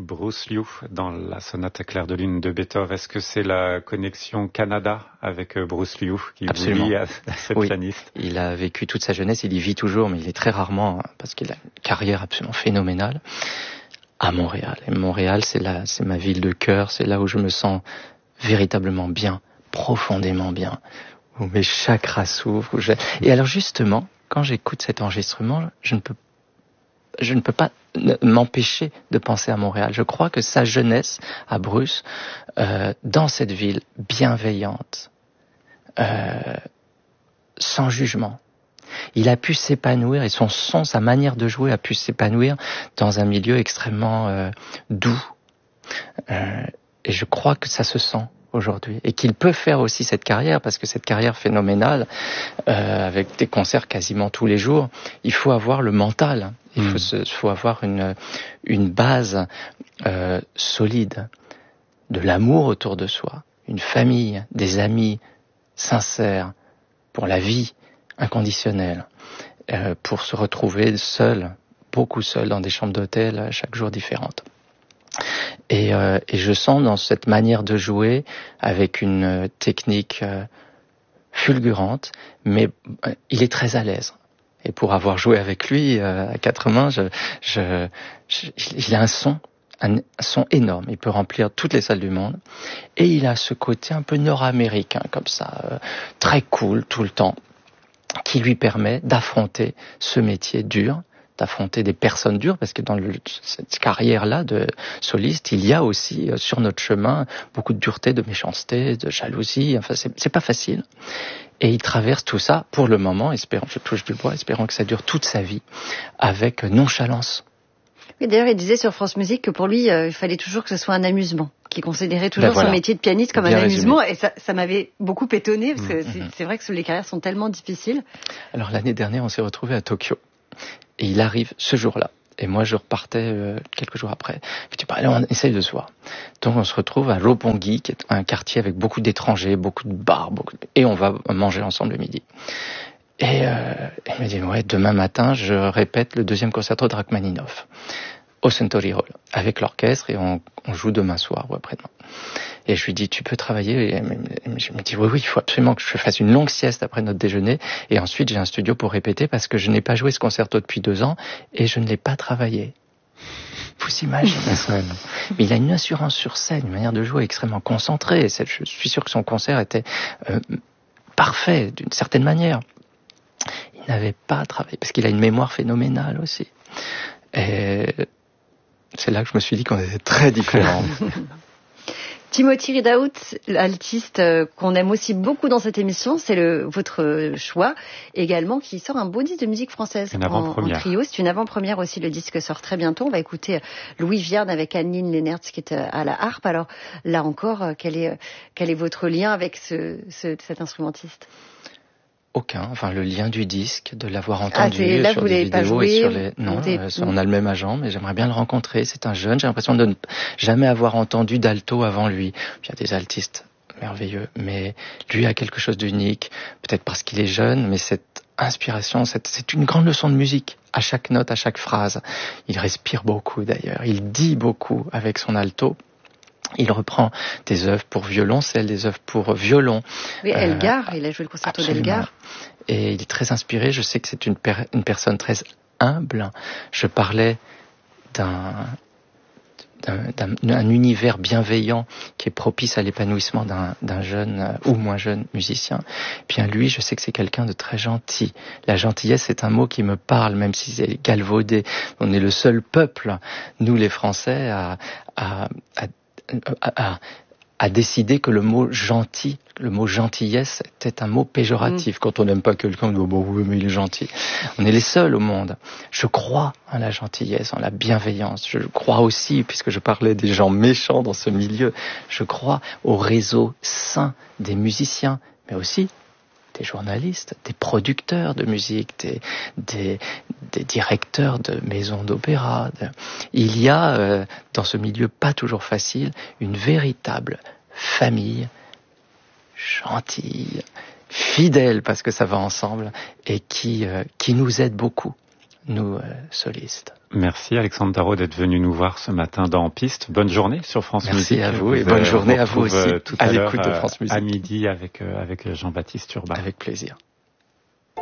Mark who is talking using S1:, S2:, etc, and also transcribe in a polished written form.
S1: Bruce Liu dans la sonate à clair de lune de Beethoven. Est-ce que c'est la connexion Canada avec Bruce Liu qui vous lie à cette pianiste?
S2: Il a vécu toute sa jeunesse, il y vit toujours, mais il est très rarement, parce qu'il a une carrière absolument phénoménale, à Montréal. Et Montréal, c'est ma ville de cœur, c'est là où je me sens véritablement bien, profondément bien, où mes chakras s'ouvrent. Et alors justement, quand j'écoute cet enregistrement, je ne peux pas m'empêcher de penser à Montréal. Je crois que sa jeunesse à Bruce, dans cette ville bienveillante, sans jugement, il a pu s'épanouir et son son, sa manière de jouer a pu s'épanouir dans un milieu extrêmement doux. Et je crois que ça se sent aujourd'hui et qu'il peut faire aussi cette carrière, parce que cette carrière phénoménale, avec des concerts quasiment tous les jours, il faut avoir le mental, il faut avoir une base solide, de l'amour autour de soi, une famille, des amis sincères pour la vie inconditionnelle, pour se retrouver seul, beaucoup seul dans des chambres d'hôtel chaque jour différentes. Et je sens dans cette manière de jouer, avec une technique fulgurante, mais il est très à l'aise. Et pour avoir joué avec lui à quatre mains, il a un son énorme. Il peut remplir toutes les salles du monde. Et il a ce côté un peu nord-américain, comme ça, très cool tout le temps, qui lui permet d'affronter ce métier dur, d'affronter des personnes dures, parce que dans cette carrière-là de soliste, il y a aussi sur notre chemin beaucoup de dureté, de méchanceté, de jalousie. Enfin, c'est pas facile. Et il traverse tout ça pour le moment, espérant, je touche du bois, espérant que ça dure toute sa vie, avec nonchalance.
S3: Oui, d'ailleurs, il disait sur France Musique que pour lui, il fallait toujours que ce soit un amusement, qu'il considérait toujours son métier de pianiste comme un amusement. Et ça m'avait beaucoup étonné, parce que c'est vrai que les carrières sont tellement difficiles.
S2: Alors l'année dernière, on s'est retrouvés à Tokyo. Et il arrive ce jour-là. Et moi, je repartais quelques jours après. Je dis, allez, on essaye de se voir. Donc, on se retrouve à Roppongi, qui est un quartier avec beaucoup d'étrangers, beaucoup de bars, et on va manger ensemble le midi. Et il me dit, demain matin, je répète le deuxième concerto de Rachmaninoff au Suntory Hall, avec l'orchestre, et on joue demain soir ou après-demain. Et je lui dis, tu peux travailler? Et je me dis, oui, il faut absolument que je fasse une longue sieste après notre déjeuner. Et ensuite, j'ai un studio pour répéter, parce que je n'ai pas joué ce concerto depuis 2 ans et je ne l'ai pas travaillé. Vous imaginez ça? Mais il a une assurance sur scène, une manière de jouer extrêmement concentrée. Je suis sûr que son concert était parfait, d'une certaine manière. Il n'avait pas travaillé, parce qu'il a une mémoire phénoménale aussi. Et c'est là que je me suis dit qu'on était très différents.
S3: Timothy Ridaout, l'altiste qu'on aime aussi beaucoup dans cette émission, c'est votre choix également, qui sort un beau disque de musique française en trio. C'est une avant-première aussi, le disque sort très bientôt. On va écouter Louis Vierne avec Anne-Lynne Leenertz qui est à la harpe. Alors là encore, quel est votre lien avec cet instrumentiste?
S2: Aucun. Enfin, le lien du disque, de l'avoir entendu
S3: là,
S2: sur
S3: vous
S2: des
S3: pas
S2: vidéos
S3: joué,
S2: et sur les... Non, on a le même agent, mais j'aimerais bien le rencontrer. C'est un jeune. J'ai l'impression de ne jamais avoir entendu d'alto avant lui. Il y a des altistes merveilleux, mais lui a quelque chose d'unique. Peut-être parce qu'il est jeune, mais cette inspiration, c'est une grande leçon de musique. À chaque note, à chaque phrase. Il respire beaucoup d'ailleurs. Il dit beaucoup avec son alto. Il reprend des œuvres pour violoncelle, des œuvres pour violon.
S3: Oui, Elgar, il a joué le concerto d'Elgar.
S2: Et il est très inspiré. Je sais que c'est une personne très humble. Je parlais d'un univers bienveillant qui est propice à l'épanouissement d'un jeune ou moins jeune musicien. Bien lui, je sais que c'est quelqu'un de très gentil. La gentillesse, c'est un mot qui me parle, même si c'est galvaudé. On est le seul peuple, nous les Français, à décider que le mot gentil, le mot gentillesse était un mot péjoratif. Quand on n'aime pas quelqu'un, on dit oui, mais il est gentil. On est les seuls au monde. Je crois en la gentillesse, en la bienveillance. Je crois aussi, puisque je parlais des gens méchants dans ce milieu, je crois au réseau sain des musiciens, mais aussi des journalistes, des producteurs de musique, des directeurs de maisons d'opéra. Il y a, dans ce milieu pas toujours facile, une véritable famille gentille, fidèle, parce que ça va ensemble, et qui nous aide beaucoup, nous solistes.
S1: Merci Alexandre Darro d'être venu nous voir ce matin dans Piste. Bonne journée sur France Musique.
S2: Merci à vous et bonne journée à vous aussi
S1: tout
S2: à l'écoute de France Musique.
S1: À midi avec Jean-Baptiste Urbain.
S2: Avec plaisir.